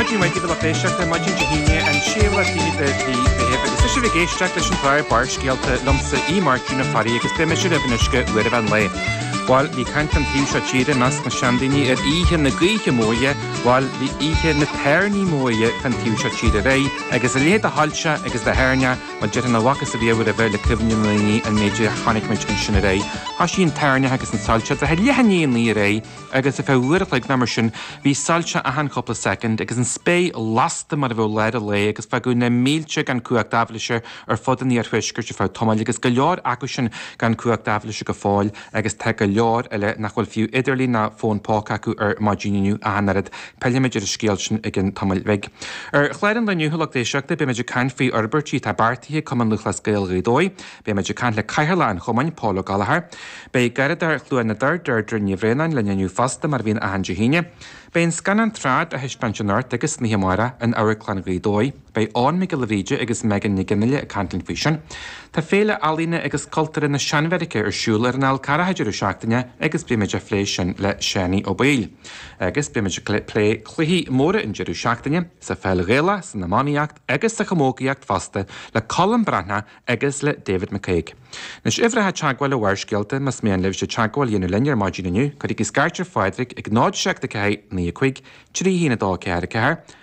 Martin might give a patient and Martin Jahini and Sheila the Sivigation Station Fire Barge Gelta Lumsa E. Martin of Fariakas Demisha Vinishka Widavan Lay. While the Canton Tisha Chida Nas Shandini at Ehan the Greek Moya, while the Ehan the Terni Moya and Tisha Chida Ray, Agus the Leta Halcha, Agus the Hernia, while Jetan the Waka Sevilla with a very Kivnini and Major Hanik Mention Ray, Hashin Ternia Haggis and Salcha, the Heliani in the Ray, Agus if I would like Namershun, be Salcha a hand couple of seconds, Agus in Spay lost the Mother Led Lay, Agus Faguna Milchik and Kuak Davlisher, or Fod in the Arfishker, for Tomalikas Galord, Akushan, Gan Kuak Davlisher fall, Agus take a Lord, nachol few iderly na phone pokaku Marginu Anarid, Pellimager Skilchin again Tomal Veg. Chladen the new Hulok Shakta, Bemaja Canfi Urberti Tabarti, Common Lucas Gale Ridoi, Bemaja Canle Kaila and Homan Polo Galahar, Bay Garadar Fluanadar, Durdr Nivrenan, Lenu Fasta, Marvin Anjahine. Bein scanan trad a hispansionar agus Nihimara an Auriclan Ridoi, by on Migalavija agus Megan Niganilla a Canton Vision. Ta féle Alina agus culture in the Shanverike or Schuler and Al Carahager Shaktania, agus Bimaja Flation le Shani Obail. Agus Bimaja play Clihi Mora in Jeru Shaktania, sa fel Rela, Sanamaniact, agus sa Chamokiact Fasta, le Colin Brana, agus le David McCaig. Nish Ivra ha Chagwell a Warshgilta, mas me an lives Chagwell yin linear marginu, could he scarcher Friedrich, ignod Shak the Kai, Nia Quig, Chiri Hina Dog Care.